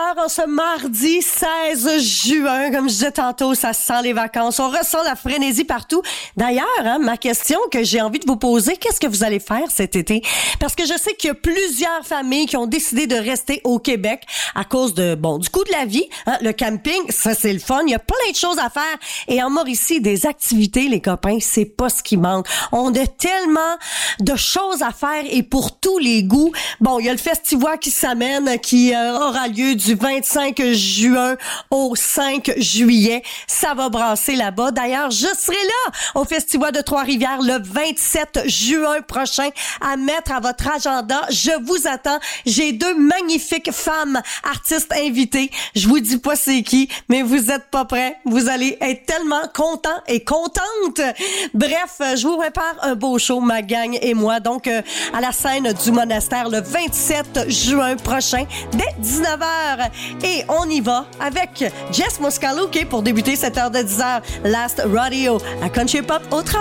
19h en ce mardi 16 juin. Comme je disais tantôt, ça sent les vacances. On ressent la frénésie partout. D'ailleurs, ma question que j'ai envie de vous poser, qu'est-ce que vous allez faire cet été? Parce que je sais qu'il y a plusieurs familles qui ont décidé de rester au Québec à cause de, du coût de la vie. Le camping, ça c'est le fun. Il y a plein de choses à faire. Et en Mauricie, des activités, les copains, c'est pas ce qui manque. On a tellement de choses à faire et pour tous les goûts. Il y a le Festivois qui s'amène, qui aura lieu du 25 juin au 5 juillet. Ça va brasser là-bas. D'ailleurs, je serai là au Festivois de Trois-Rivières le 27 juin prochain à mettre à votre agenda. Je vous attends. J'ai 2 magnifiques femmes artistes invitées. Je vous dis pas c'est qui, mais vous êtes pas prêts. Vous allez être tellement contents et contentes. Bref, je vous prépare un beau show, ma gang et moi. Donc, à la scène du Monastère le 27 juin prochain, dès 19h. Et on y va avec Jess Moskaluke pour débuter cette heure de 10h. Last Radio à Country Pop au